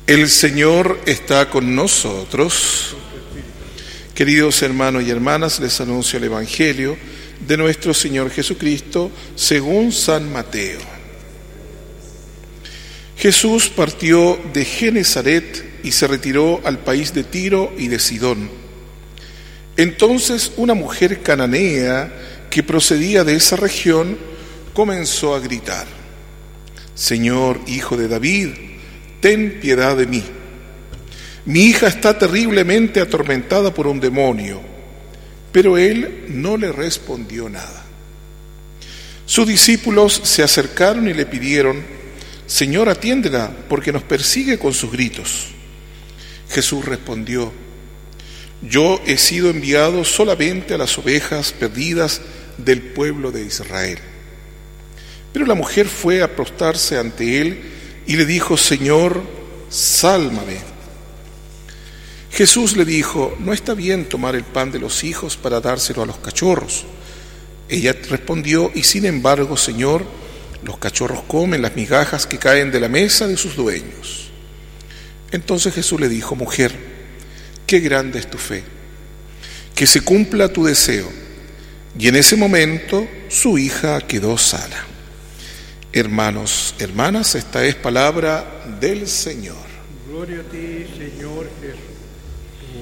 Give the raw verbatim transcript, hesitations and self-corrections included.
El Señor está con nosotros. Queridos hermanos y hermanas, les anuncio el Evangelio de nuestro Señor Jesucristo según San Mateo. Jesús partió de Genezaret y se retiró al país de Tiro y de Sidón. Entonces una mujer cananea que procedía de esa región comenzó a gritar: Señor, Hijo de David, ten piedad de mí. Mi hija está terriblemente atormentada por un demonio. Pero él no le respondió nada. Sus discípulos se acercaron y le pidieron: Señor, atiéndela, porque nos persigue con sus gritos. Jesús respondió: Yo he sido enviado solamente a las ovejas perdidas del pueblo de Israel. Pero la mujer fue a prostrarse ante él y le dijo: Señor, sálvame. Jesús le dijo: No está bien tomar el pan de los hijos para dárselo a los cachorros. Ella respondió: Y sin embargo, Señor, los cachorros comen las migajas que caen de la mesa de sus dueños. Entonces Jesús le dijo: Mujer, qué grande es tu fe, que se cumpla tu deseo. Y en ese momento su hija quedó sana. Hermanos, hermanas, esta es palabra del Señor. Gloria a ti, Señor Jesús.